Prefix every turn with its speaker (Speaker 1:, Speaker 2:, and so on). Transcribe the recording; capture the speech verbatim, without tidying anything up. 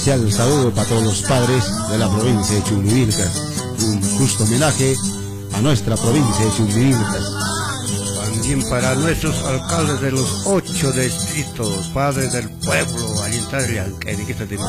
Speaker 1: especial saludo para todos los padres de la provincia de Chumbivilcas. Un justo homenaje a nuestra provincia de Chumbivilcas.
Speaker 2: También para nuestros alcaldes de los ocho distritos, padres del pueblo, allí en Italia, que